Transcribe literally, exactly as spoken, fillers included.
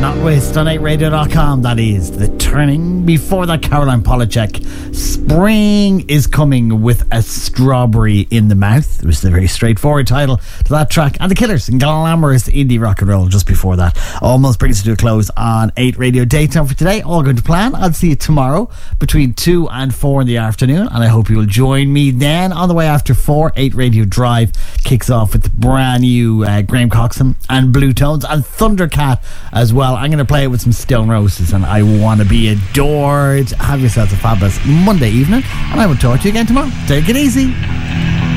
not with on eight radio dot com. That is The Turning. Before that, Caroline Polachek. Spring is coming with a strawberry in the mouth. It was a very straightforward title to that track. And The Killers in glamorous indie rock and roll just before that. Almost brings it to a close on eight Radio Daytime for today. All going to plan. I'll see you tomorrow between two and four in the afternoon. And I hope you will join me then on the way after four. eight Radio Drive kicks off with the brand new uh, Graham Coxon and Blue Tones and Thundercat as well. I'm going to play it with some Stone Roses and I Want to Be Adored. Have yourselves a fabulous Monday evening and I will talk to you again tomorrow. Take it easy.